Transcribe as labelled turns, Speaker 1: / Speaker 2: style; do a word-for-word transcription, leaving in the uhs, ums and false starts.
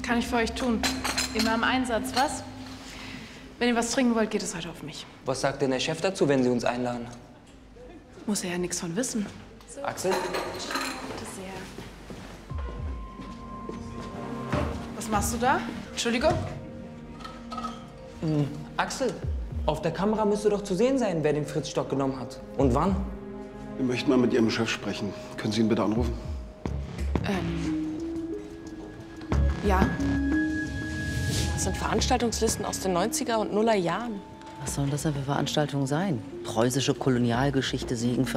Speaker 1: kann ich für euch tun? Immer im Einsatz, was? Wenn ihr was trinken wollt, geht es heute auf mich.
Speaker 2: Was sagt denn der Chef dazu, wenn Sie uns einladen?
Speaker 1: Muss er ja nichts von wissen.
Speaker 2: So. Axel?
Speaker 1: Bitte sehr. Was machst du da? Entschuldigung?
Speaker 2: Hm, Axel, auf der Kamera müsste doch zu sehen sein, wer den Fritz Stock genommen hat. Und wann?
Speaker 3: Wir möchten mal mit Ihrem Chef sprechen. Können Sie ihn bitte anrufen?
Speaker 1: Ähm. Ja.
Speaker 4: Das sind Veranstaltungslisten aus den neunziger und Nuller Jahren.
Speaker 5: Was sollen das denn für Veranstaltungen sein? Preußische Kolonialgeschichte, Segen für